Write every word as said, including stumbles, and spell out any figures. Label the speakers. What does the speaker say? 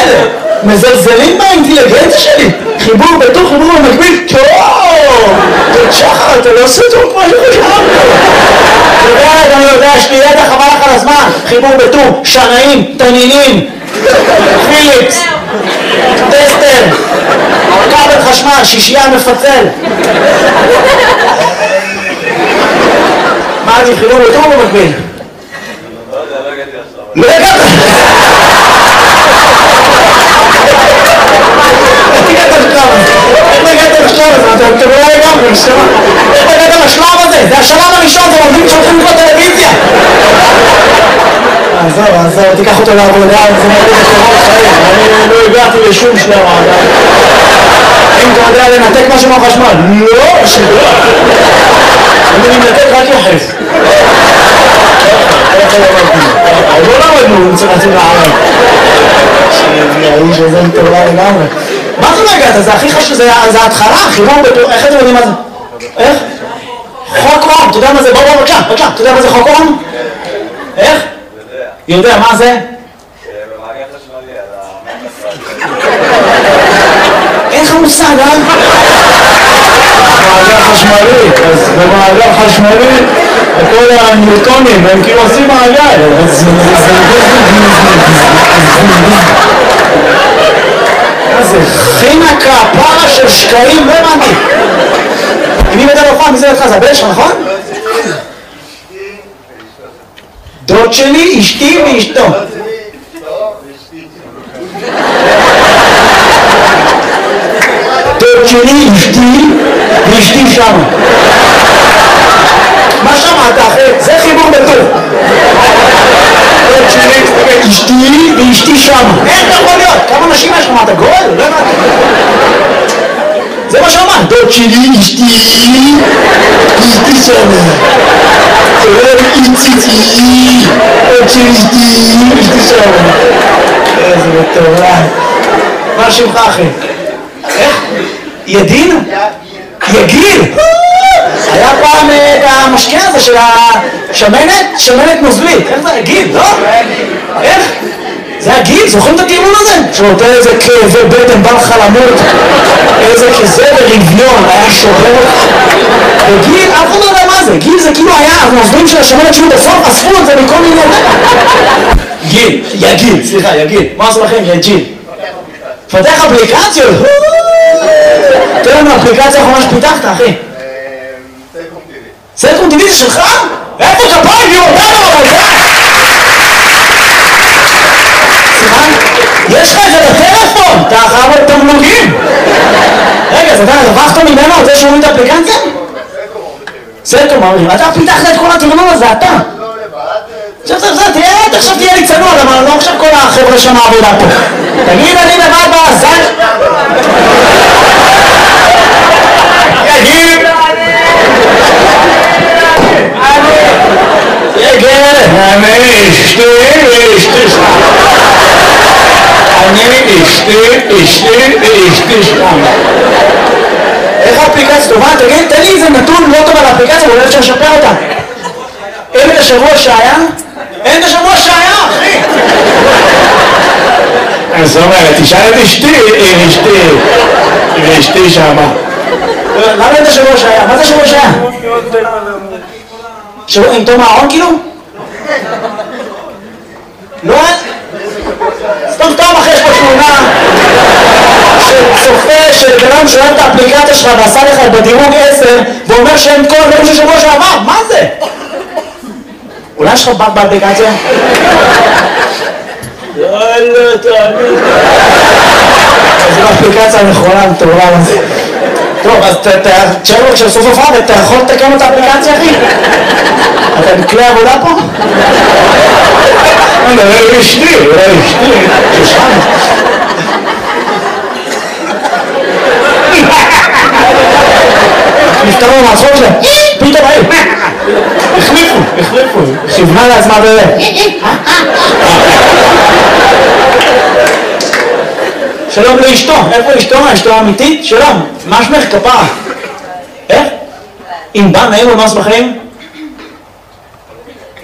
Speaker 1: האלה? מזלזלים באינטליגנציה שלי. חיבור בתוך חיבור במקביל. טוב! שחר, אתה לא עושה טוב כמו שחשבנו. אתה יודע, אני יודע, יש לי ידע חבל לך על הזמן. חיבור בטור, שנאים, תנינים, פיליפס, טסטר, כבל חשמל, שישייה מפצל. מה זה חיבור בטור במקביל? לא הגעת! איך הגעת לשלב הזה? איך הגעת לשלב הזה? אתה לא לגמרי, נשמע. איך הגעת לשלב הזה? זה השלב הראשון, זה עובדים שהולכים לראות טלוויזיה. עזוב, עזוב, תיקח אותו לעבודה, זה מרגיש לשלב חיים. אני לא הגעתי לשום שלב עדיין. אם אתה יודע לנתק משהו מהחשמל, לא, שדוע. אני מנתק רק יחס. עוד לא למדנו, נצטרצים לערב. שהאיש הזה מטורלה לגמרי. מה זה לא הגעת? זה הכי חשוב, זה ההתחלה, חיבור בטור, איך אתם יודעים מה זה? איך? חוק אום, אתה יודע מה זה? בוא בוא בבקשה, בבקשה, אתה יודע מה זה חוק אום? איך? יודע, מה זה?
Speaker 2: במעגל חשמלי, על המעגל.
Speaker 1: אין לך מושג, אה? במעגל חשמלי, אז במעגל חשמלי כל הניוטונים הם כאילו עושים מעגל. מה זה? חינקה, פרה של שקעים, לא הבנתי. מי מדבר בפעם? מי זה לך? זה הבן שלך, נכון? דוד שלי, אשתי ואשתו. דוד שלי, אשתי ואשתי שם. מה שמעת אחי? זה חיבור בטור. דוד שלי, אשתי ואשתי שם. איך אתה יכול להיות? כמה נשים יש לך? מה אתה גול? לא הבנתי. זה מה שאמרת. דוד שלי, אשתי ואשתי שם. איציצי, עוד שלישתי, אשתי שם. איזה מטורף. מה שמך אחי? איך? ידין? יגיל? היה פעם את המשקה הזה של השמנת, שמנת נוזלית. איך זה? יגיל, לא? איך? זה הגיל, זוכרים את הטיעון הזה? שנותן איזה כאבי בטן, בא לך למות, איזה כזה ורביון, היה שובר. וגיל, אף אחד לא יודע מה זה, גיל זה כאילו היה, הנוזלים של השמנת שהוא בסוף, אספו את זה מכל מיני... גיל, יגיל, סליחה, יגיל, מה עשו לכם? יגיל. פתח אפליקציות? תראה לנו אפליקציה האחרונה שפיתחת, אחי.
Speaker 2: סלקום טיווי.
Speaker 1: סלקום טיווי זה שלך? איפה כפיים? היא אותנו, אבל זה... יש לך את זה בטלפון, אתה חייב את תמלוגים. רגע, אז אתה הרווחת ממנו את זה שהוא את האפליקציה? סלקום אומרים, אתה פיתחת את כל התרנון הזה, אתה. עכשיו, עכשיו, עכשיו, תראה, עכשיו תהיה לי צנוע, למה לא עכשיו כל החבר'ה שם העבודה פה. תגיד, אני לבד בעזן. יגיד. יגיד. אני אשתי, אשתי שם. אני אשתי, אשתי, אשתי שם. איך האפליקציה טובה? תגיד, תן לי איזה נתון לא טוב על האפליקציה, ואולי אפשר לשפר אותה. אין את השבוע שהיה? אין את השבוע שהיה, אחי! זאת אומרת, תשאל את אשתי, אשתי, ואשתי שמה. למה אין את השבוע שהיה? מה זה השבוע שהיה? שבוע עם תום הארון כאילו? לא? סתם סתם אחרי יש פה תמונה של צופה של בנם שואל את האפליקציה שלך ועשה לך בדירוג עשר ואומר שאין כל הדברים של שבוע שעבר, מה זה? אולי יש לך בת באפליקציה? יאללה, תעני. זו האפליקציה הנכונה, מטורלה לזה. טוב, אז תשאר לו כשסוף הופעה ואתה יכול לתקן את האפליקציה, אחי? אתה בכלי עבודה פה? אולי אשתי, אולי אשתי, שושן. נפתרו מהצחוק שלהם, פתאום היו. החליפו, החליפו, כיוונה לעצמה באמת. שלום לאשתו, איפה אשתו? אשתו האמיתית? שלום, מה שמך כפרה? איך? אם בא נעים ומס בחיים?